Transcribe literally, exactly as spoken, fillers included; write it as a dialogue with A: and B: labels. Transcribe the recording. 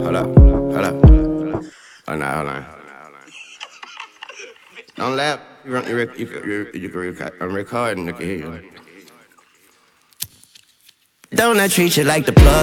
A: Hold up, hold up. Hold on, hold on. Don't laugh. You, run, you, rec- you, you, you can record. I'm recording. I can hear you. Don't I treat you like the plug?